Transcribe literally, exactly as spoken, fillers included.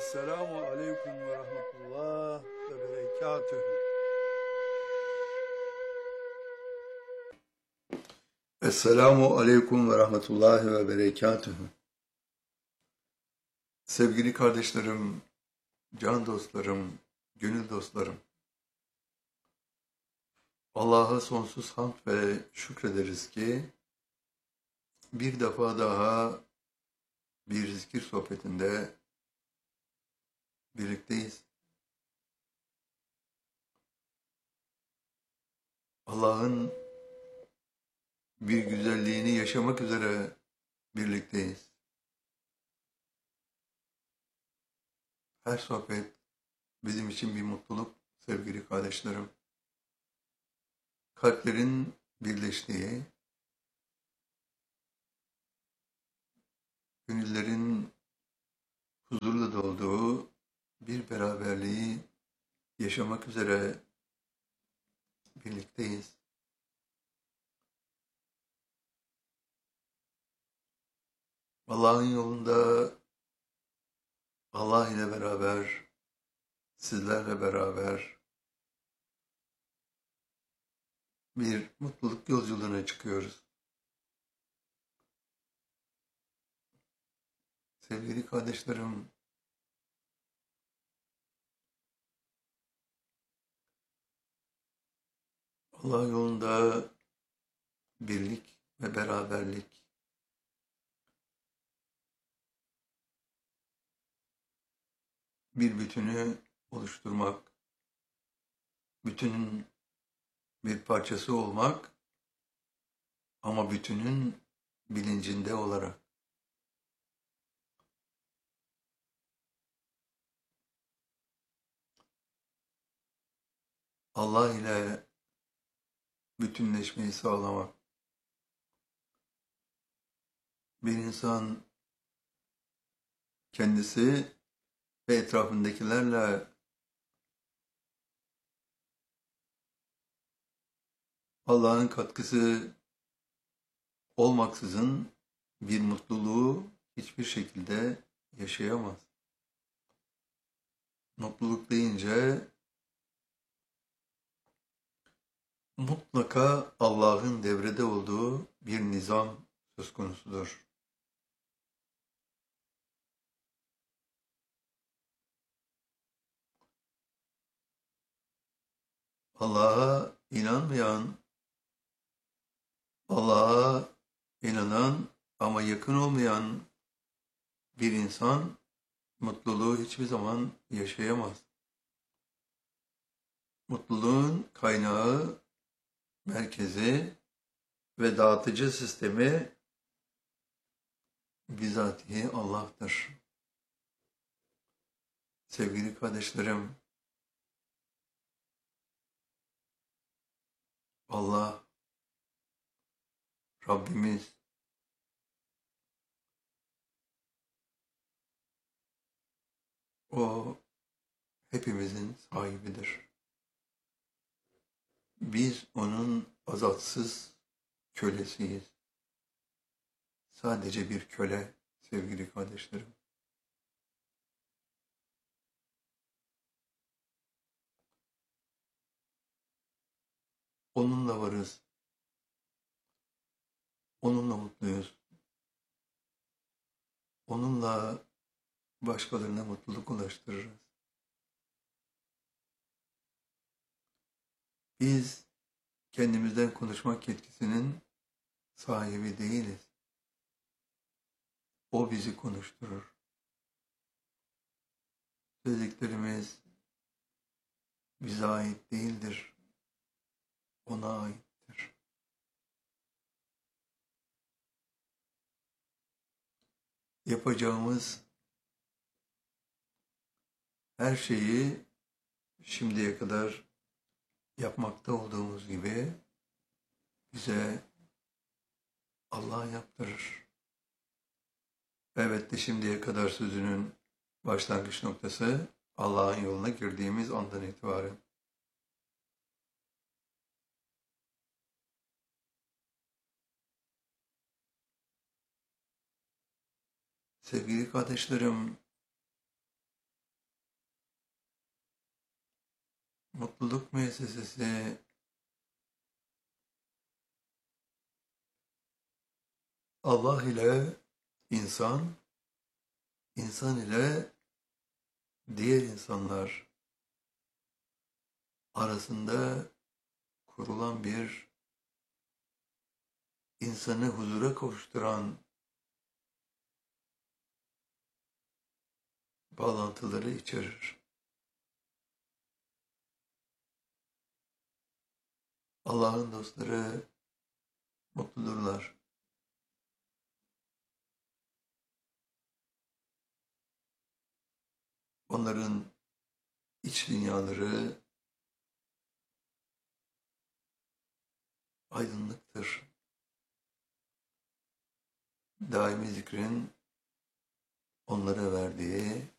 Esselamu Aleyküm ve Rahmetullah ve Berekatühü. Esselamu Aleyküm ve Rahmetullahi ve Berekatühü. Sevgili kardeşlerim, can dostlarım, gönül dostlarım. Allah'a sonsuz hamd ve şükrederiz ki bir defa daha bir zikir sohbetinde birlikteyiz. Allah'ın bir güzelliğini yaşamak üzere birlikteyiz. Her sohbet bizim için bir mutluluk sevgili kardeşlerim. Kalplerin birleştiği, gönüllerin huzurla dolduğu bir beraberliği yaşamak üzere birlikteyiz. Allah'ın yolunda Allah ile beraber, sizlerle beraber bir mutluluk yolculuğuna çıkıyoruz. Sevgili kardeşlerim, Allah yolunda birlik ve beraberlik, bir bütünü oluşturmak, bütünün bir parçası olmak ama bütünün bilincinde olarak. Allah ile bütünleşmeyi sağlamak. Bir insan kendisi ve etrafındakilerle Allah'ın katkısı olmaksızın bir mutluluğu hiçbir şekilde yaşayamaz. Mutluluk deyince mutlaka Allah'ın devrede olduğu bir nizam söz konusudur. Allah'a inanmayan, Allah'a inanan ama yakın olmayan bir insan mutluluğu hiçbir zaman yaşayamaz. Mutluluğun kaynağı, merkezi ve dağıtıcı sistemi bizatihi Allah'tır. Sevgili kardeşlerim, Allah, Rabbimiz, O hepimizin sahibidir. Biz onun azatsız kölesiyiz. Sadece bir köle sevgili kardeşlerim. Onunla varız. Onunla mutluyuz. Onunla başkalarına mutluluk ulaştırırız. Biz kendimizden konuşmak yetkisinin sahibi değiliz. O bizi konuşturur. Söylediklerimiz bize ait değildir. Ona aittir. Yapacağımız her şeyi şimdiye kadar yapmakta olduğumuz gibi bize Allah yaptırır. Evet de şimdiye kadar sözünün başlangıç noktası Allah'ın yoluna girdiğimiz andan itibaren. Sevgili kardeşlerim, Mutluluk müessesesi Allah ile insan, insan ile diğer insanlar arasında kurulan bir insanı huzura kavuşturan bağlantıları içerir. Allah'ın dostları mutludurlar. Onların iç dünyaları aydınlıktır. Daimi zikrin onlara verdiği